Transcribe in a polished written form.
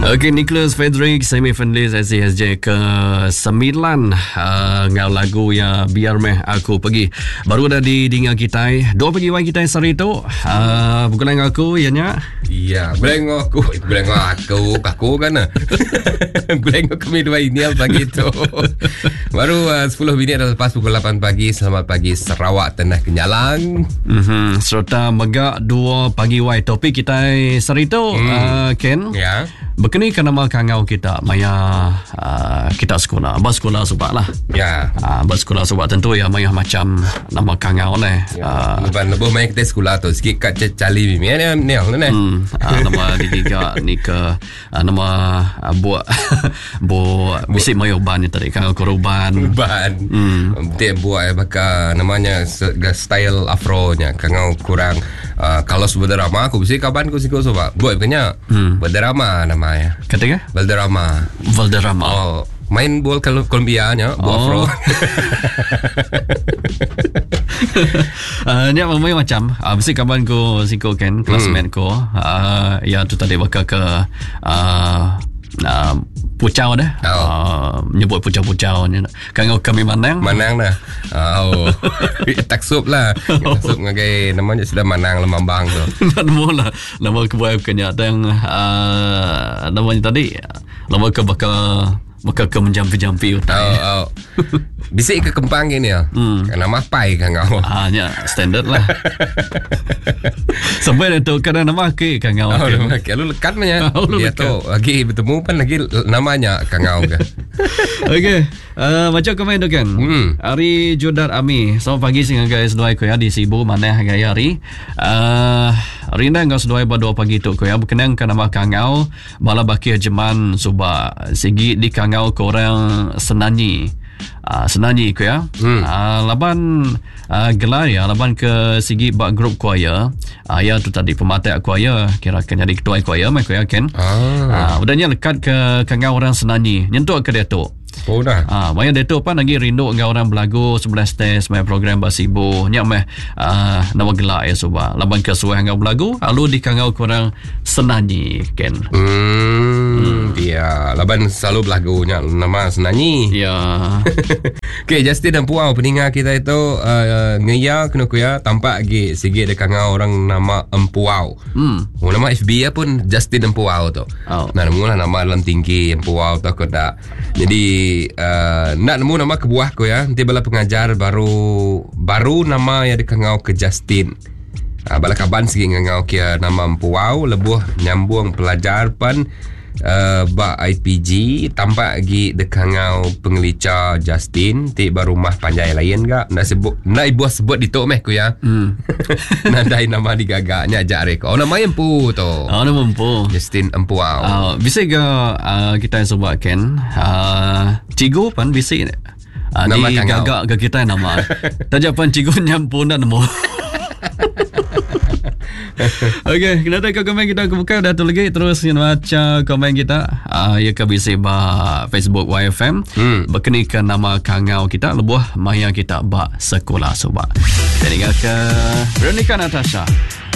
Okey, Nicholas Frederick semi-finalis SCSJ ke-9 ngau lagu ya Biar Meh Aku Pergi. Baru dah didengar kita 2 pegawai kita sehari tu. Bukan aku ianya. Iya, belengok aku kan. Belengok kami dua ini pagi tu. Baru 10 minit lepas pukul 8 pagi. Selamat pagi Sarawak Tanah Kenyalang. Serta megak 2 pegawai topik kita sehari tu Ken. Ya. Berkenai ke nama kangau kita maya kita sekolah bersekolah sebab lah Ya. Bersekolah sebab tentu ya maya macam nama kangau ni Lepas lebih main kita sekolah tu sikit kat cali mimi ni nama digiga ni ke nama buat bisik maya ban ni tadi kangau korban dia buat bakal namanya style afro nya kangau kurang kalau berdrama aku bisik kapan aku sikit sebab buat punya berdrama nama ya. Katanya? Valderrama. Oh, main bola Colombia nya, bola afro. Ni memang macam mesti kawan ko siko kan classmate ko ya tu tadi bakal ke pucau dah. Nyebut pucau-pucau ni. Kangau kami manang dah. Taksub lah. Taksub ngagai namanya sudah manang lemambang tu. Nama kebuai kenyataan namanya tadi. Nama ke bakal ke menjampi-jampi utai. Bisik ke kempang ni ya. Nama pai kangau. Ya standard lah. Sampai tu kadang nama ke kangau. Kalau lekat punya. Dia tu lagi bertemu pun lagi namanya kangau ke. Okey. Macam komen tu kan. Hari Jodar Ami. Selamat pagi singa guys doai ko ya di Sibu mana gaya hari. Rinda ngau doai ba 2 pagi tu ko ya berkenang kan nama kangau bala bakir jeman suba sigi di kangau korang senanyi. Senanyi ko ya. Laban gelar ya laban ke sigi bak grup choir. Ya tu tadi pematai choir kira kan jadi ketua choir mai ko ya kan. Udahnya lekat ke kangau orang senanyi. Nyentuk ke dia tu. Oh dah. Banyak dia tu apa lagi rindu dengan orang belagu 11 test main program basibu. Nyak meh nama gelak ya suba. Laban ke suai ngau belagu lalu di kangau korang senanyi kan. Ya, laban selalu belagunya nama senanyi. Ya. Okey, Justin dan Puau pendengar kita itu ngeya kena kuya tampak lagi sikit dekat kangau orang nama Empuau. Nama FB ya pun Justin Empuau tu. Nah, mula nama dalam tinggi Empuau tu aku tak. Jadi nak nemu nama kebuah ko ya. Nanti bala pengajar baru nama yang dikangau ke Justin. Bala kaban segi ngangau kia nama Empuau lebuh nyambung pelajar pan ba IPG tampak lagi dekangau pengelica Justin ti rumah panjai lain gak nak sebut nak ibu sebut ditok meh ku ya. Nadai nama digagaknya ajak reko. Nama Empu tu. Nama Empu. Justin Empuau. Bisa ke kita sebut kan Cigo pan bisa nama di gagak ke kita nama. Tajapan Cigo nyampu nak nemu. Okey, kita tengok komen kita buka dah tu lagi terus baca komen kita. Ya ke bisa ba Facebook YFM berkenai ke nama kangau kita lebuh maya kita ba sekolah sebab. Jadi ke Veronica Natasha.